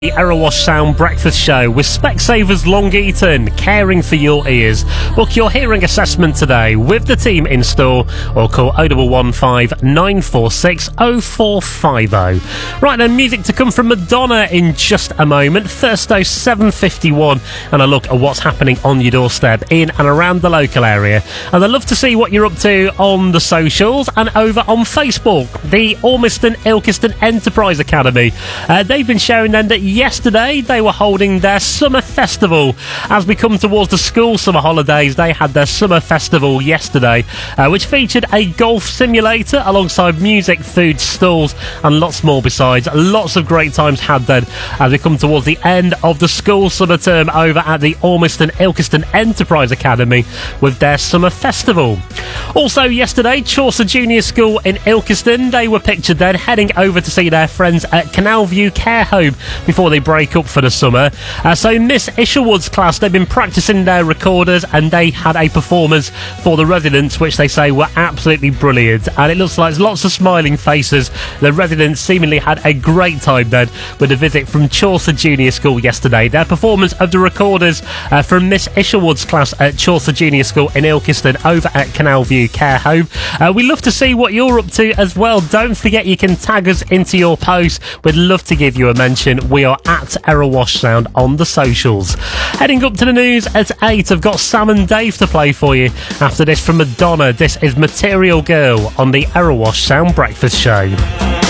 The Erewash Sound Breakfast Show with Specsavers Long Eaton, caring for your ears. Book your hearing assessment today with the team in store or call 0115 946 0450. Right then, music to come from Madonna in just a moment. First though, 7:51, and a look at what's happening on your doorstep in and around the local area. And I'd love to see what you're up to on the socials and over on Facebook. The Ormiston Ilkeston Enterprise Academy. They've been showing then that yesterday they were holding their summer festival. As we come towards the school summer holidays, they had their summer festival yesterday, which featured a golf simulator alongside music, food stalls and lots more besides. Lots of great times had then as we come towards the end of the school summer term over at the Ormiston Ilkeston Enterprise Academy with their summer festival. Also yesterday, Chaucer Junior School in Ilkeston, they were pictured then heading over to see their friends at Canal View Care Home before they break up for the summer. So Miss Isherwood's class, they've been practicing their recorders and they had a performance for the residents which they say were absolutely brilliant, and it looks like there's lots of smiling faces. The residents seemingly had a great time then with a visit from Chaucer Junior School yesterday. Their performance of the recorders from Miss Isherwood's class at Chaucer Junior School in Ilkeston over at Canal View Care Home. We love to see what you're up to as well. Don't forget you can tag us into your posts. We'd love to give you a mention. We are at Erewash Sound on the socials. Heading up to the news at 8, I've got Sam and Dave to play for you. After this from Madonna, this is Material Girl on the Erewash Sound Breakfast Show.